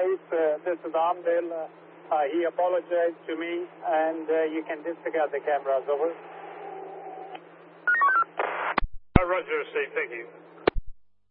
case, this is Amdale. He apologized to me, and you can disregard the cameras. Over. Roger, Steve. Thank you.